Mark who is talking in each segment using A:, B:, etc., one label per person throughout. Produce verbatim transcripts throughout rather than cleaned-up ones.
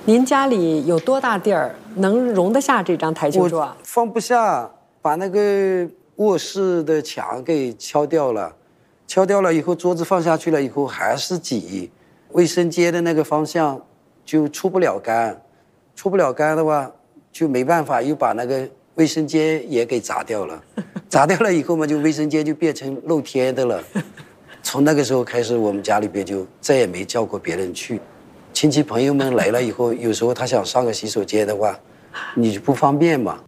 A: 您家里有多大地儿能容得下这张台球桌啊？
B: 放不下，把那个卧室的墙给敲掉了，敲掉了以后，桌子放下去了以后还是挤，卫生间的那个方向就出不了杆，出不了杆的话就没办法，又把那个卫生间也给砸掉了，砸掉了以后嘛，就卫生间就变成露天的了。从那个时候开始，我们家里边就再也没叫过别人去。亲戚朋友们来了以后，有时候他想上个洗手间的话，你就不方便嘛。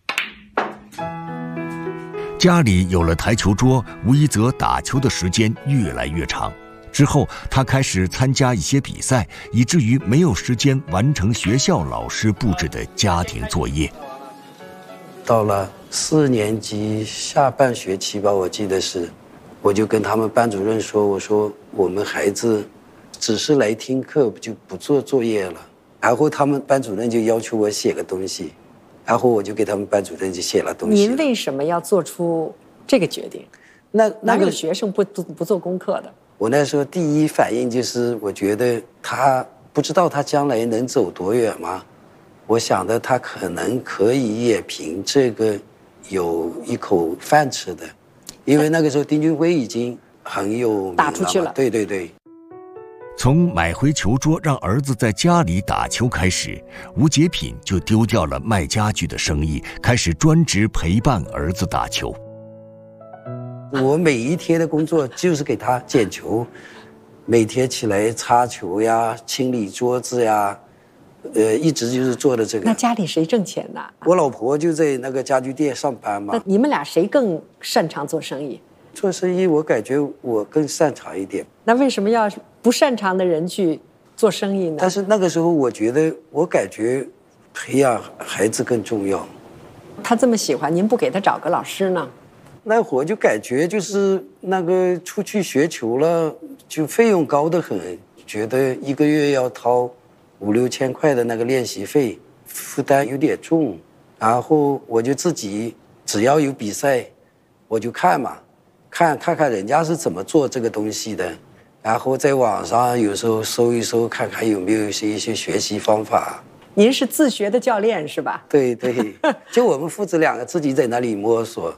C: 家里有了台球桌，吴一泽打球的时间越来越长。之后，他开始参加一些比赛，以至于没有时间完成学校老师布置的家庭作业。
B: 到了四年级下半学期吧，我记得是，我就跟他们班主任说：“我说我们孩子只是来听课，就不做作业了。”然后他们班主任就要求我写个东西，然后我就给他们班主任就写了东西。
A: 您为什么要做出这个决定？
B: 那那个
A: 哪有学生不不做功课的？
B: 我那时候第一反应就是，我觉得他不知道他将来能走多远吗？我想的他可能可以也凭这个有一口饭吃的，因为那个时候丁俊晖已经很有名了，
A: 打出去了。
B: 对对对。
C: 从买回球桌让儿子在家里打球开始，吴杰品就丢掉了卖家具的生意，开始专职陪伴儿子打球。
B: 我每一天的工作就是给他捡球，每天起来擦球呀、清理桌子呀，呃，一直就是做的这个。
A: 那家里谁挣钱呢？
B: 我老婆就在那个家具店上班嘛。
A: 那你们俩谁更擅长做生意？
B: 做生意，我感觉我更擅长一点。
A: 那为什么要不擅长的人去做生意呢？
B: 但是那个时候，我觉得我感觉培养孩子更重要。
A: 他这么喜欢，您不给他找个老师呢？
B: 那会儿就感觉就是那个出去学球了，就费用高得很，觉得一个月要掏五六千块的那个练习费，负担有点重。然后我就自己只要有比赛，我就看嘛，看看看人家是怎么做这个东西的，然后在网上有时候搜一搜，看看有没有一些一些学习方法。
A: 您是自学的教练是吧？
B: 对对，就我们父子两个自己在那里摸索。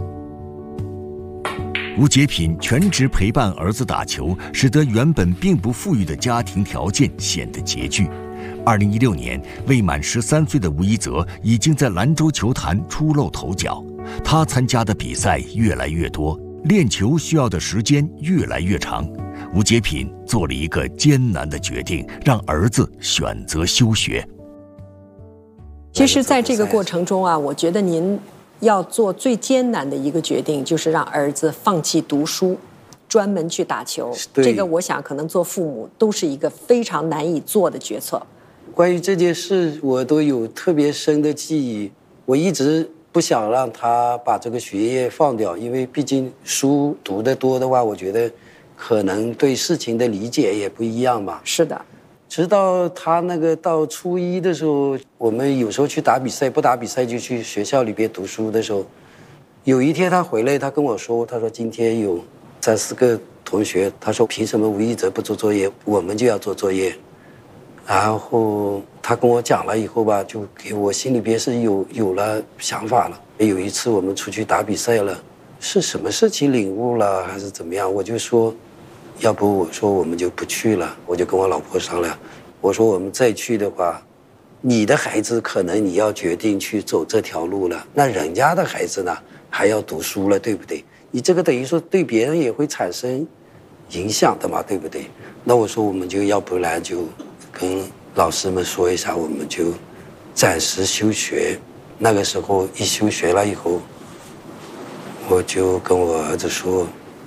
C: 吴杰品全职陪伴儿子打球，使得原本并不富裕的家庭条件显得拮据。二零一六年，未满十三岁的吴一泽已经在兰州球坛初露头角。他参加的比赛越来越多，练球需要的时间越来越长。吴杰品做了一个艰难的决定，让儿子选择休学。
A: 其实，在这个过程中啊，我觉得您要做最艰难的一个决定，就是让儿子放弃读书，专门去打球。这个我想可能做父母都是一个非常难以做的决策。
B: 关于这件事，我都有特别深的记忆。我一直不想让他把这个学业放掉，因为毕竟书读得多的话，我觉得可能对事情的理解也不一样嘛。
A: 是的。
B: 直到他那个到初一的时候，我们有时候去打比赛，不打比赛就去学校里边读书的时候，有一天他回来，他跟我说，他说今天有三四个同学，他说凭什么吴一泽不做作业，我们就要做作业。然后他跟我讲了以后吧，就给我心里边是有有了想法了。有一次我们出去打比赛了，是什么事情领悟了还是怎么样，我就说要不我说我们就不去了。我就跟我老婆商量，我说我们再去的话，你的孩子可能你要决定去走这条路了，那人家的孩子呢还要读书了，对不对？你这个等于说对别人也会产生影响的嘛，对不对？那我说我们就要不然就跟老师们说一下，我们就暂时休学。那个时候一休学了以后，我就跟我儿子说，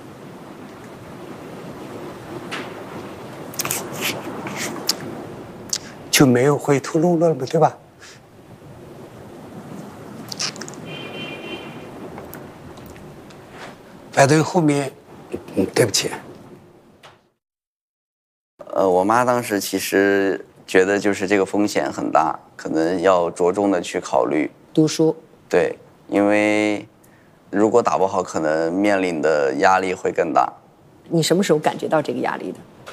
B: 就没有回头路了嘛，对吧？反正后面，嗯，对不起。
D: 呃，我妈当时其实觉得就是这个风险很大，可能要着重的去考虑
A: 读书。
D: 对，因为如果打不好，可能面临的压力会更大。
A: 你什么时候感觉到这个压力的？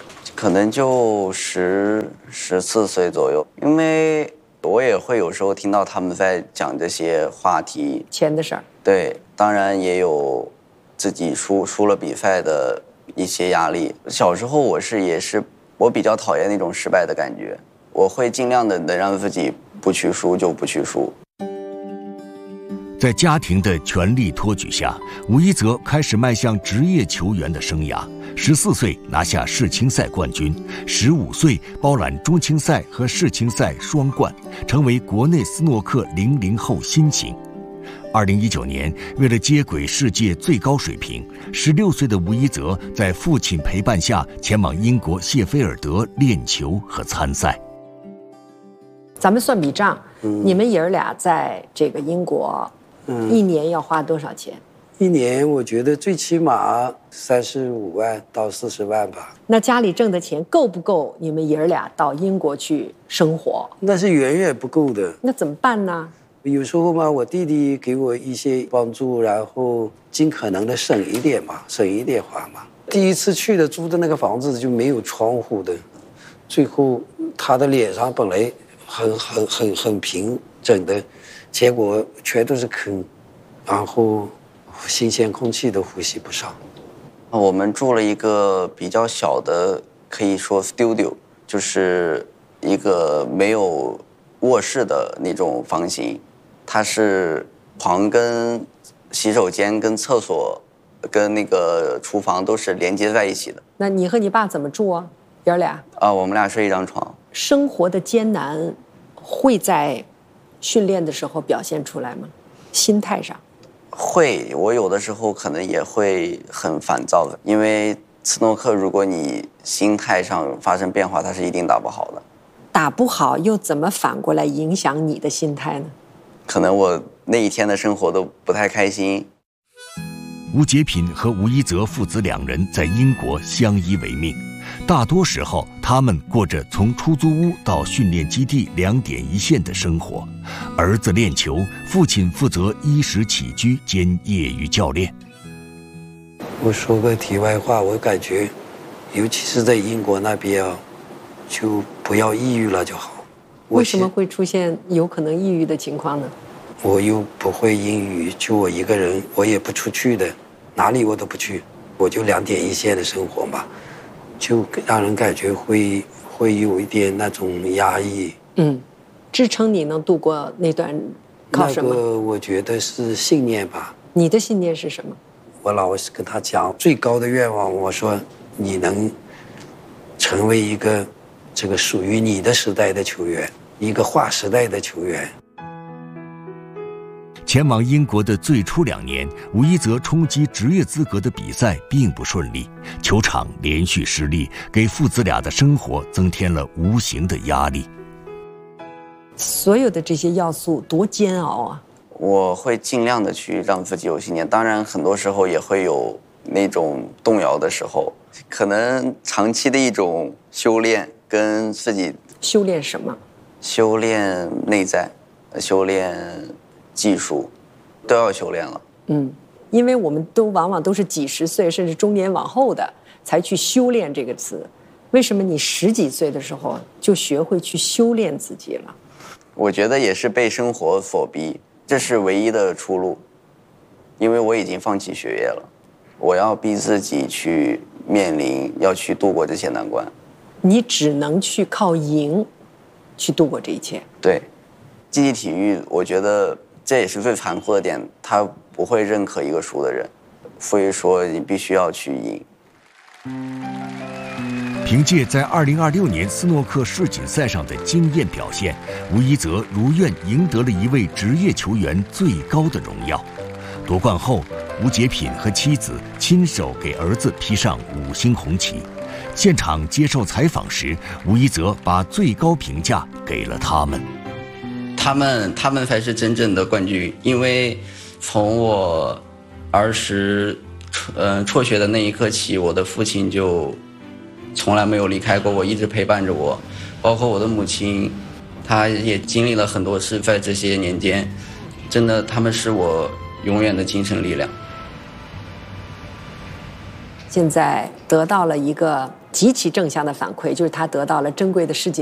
D: 可能就十十四岁左右，因为我也会有时候听到他们在讲这些话题，
A: 钱的事儿。
D: 对，当然也有自己输输了比赛的一些压力。小时候我是也是我比较讨厌那种失败的感觉，我会尽量的能让自己不去输就不去输。
C: 在家庭的全力托举下，吴一泽开始迈向职业球员的生涯。十四岁拿下世青赛冠军，十五岁包揽中青赛和世青赛双冠，成为国内斯诺克零零后新星。二零一九年，为了接轨世界最高水平，十六岁的吴一泽在父亲陪伴下前往英国谢菲尔德练球和参赛。
A: 咱们算笔账，嗯、你们爷儿俩在这个英国。嗯，一年要花多少钱？
B: 一年我觉得最起码三十五万到四十万吧。
A: 那家里挣的钱够不够你们爷儿俩到英国去生活？
B: 那是远远不够的。
A: 那怎么办呢？
B: 有时候嘛，我弟弟给我一些帮助，然后尽可能的省一点嘛，省一点花嘛。第一次去的租的那个房子就没有窗户的，最后他的脸上本来很很很很平整的。结果全都是坑，然后新鲜空气都呼吸不上。
D: 我们住了一个比较小的，可以说 studio， 就是一个没有卧室的那种房型，它是床跟洗手间跟厕所跟那个厨房都是连接在一起的。
A: 那你和你爸怎么住啊？爷儿俩？
D: 啊，我们俩睡一张床。
A: 生活的艰难会在训练的时候表现出来吗？心态上
D: 会，我有的时候可能也会很烦躁的，因为斯诺克如果你心态上发生变化，它是一定打不好的。
A: 打不好又怎么反过来影响你的心态呢？
D: 可能我那一天的生活都不太开心。
C: 吴杰品和吴一泽父子两人在英国相依为命，大多时候他们过着从出租屋到训练基地两点一线的生活，儿子练球，父亲负责衣食起居兼业余教练。
B: 我说个题外话，我感觉尤其是在英国那边啊，就不要抑郁了就好。
A: 为什么会出现有可能抑郁的情况呢？
B: 我又不会英语，就我一个人，我也不出去的，哪里我都不去，我就两点一线的生活嘛，就让人感觉会会有一点那种压抑。
A: 嗯，支撑你能度过那段靠什么？
B: 那个我觉得是信念吧。
A: 你的信念是什么？
B: 我老是跟他讲最高的愿望，我说你能成为一个这个属于你的时代的球员，一个划时代的球员。
C: 前往英国的最初两年，吴一泽冲击职业资格的比赛并不顺利，球场连续失利，给父子俩的生活增添了无形的压力。
A: 所有的这些要素多煎熬啊！
D: 我会尽量的去让自己有信念，当然很多时候也会有那种动摇的时候，可能长期的一种修炼跟自己
A: 修炼什么？
D: 修炼内在，修炼技术，都要修炼了。
A: 嗯，因为我们都往往都是几十岁甚至中年往后的才去修炼这个词，为什么你十几岁的时候就学会去修炼自己了？
D: 我觉得也是被生活所逼，这是唯一的出路，因为我已经放弃学业了，我要逼自己去面临，要去度过这些难关。
A: 你只能去靠赢去度过这一切。
D: 对，竞技体育我觉得这也是最残酷的点，他不会认可一个输的人，所以说你必须要去赢。
C: 凭借在二零二六年斯诺克世锦赛上的惊艳表现，吴一泽如愿赢得了一位职业球员最高的荣耀。夺冠后，吴杰品和妻子亲手给儿子披上五星红旗。现场接受采访时，吴一泽把最高评价给了他们。
D: 他们他们才是真正的冠军，因为从我儿时呃辍学的那一刻起，我的父亲就从来没有离开过我，一直陪伴着我，包括我的母亲，她也经历了很多事，在这些年间，真的他们是我永远的精神力量。
A: 现在得到了一个极其正向的反馈，就是他得到了珍贵的世界